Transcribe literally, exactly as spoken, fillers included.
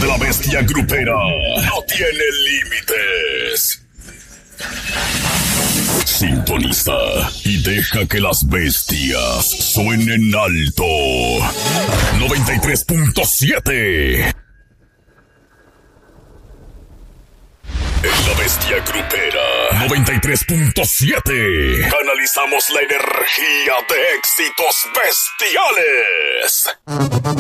de la bestia grupera no tiene límites. Sintoniza y deja que las bestias suenen alto. noventa y tres punto siete. En la bestia grupera noventa y tres punto siete canalizamos la energía de éxitos bestiales.